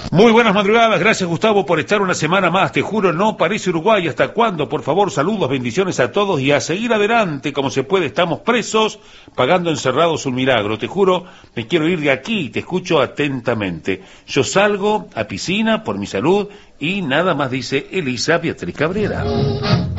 Muy buenas madrugadas, gracias Gustavo por estar una semana más, te juro no parece Uruguay, ¿hasta cuándo? Por favor, saludos, bendiciones a todos y a seguir adelante como se puede, estamos presos, pagando encerrados un milagro, te juro, me quiero ir de aquí, te escucho atentamente. Yo salgo a piscina por mi salud y nada más dice Elisa Beatriz Cabrera.